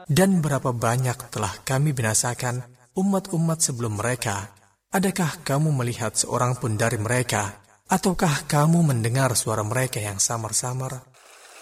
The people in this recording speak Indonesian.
Dan berapa banyak telah kami binasakan umat-umat sebelum mereka. Adakah kamu melihat seorang pun dari mereka? Ataukah kamu mendengar suara mereka yang samar-samar?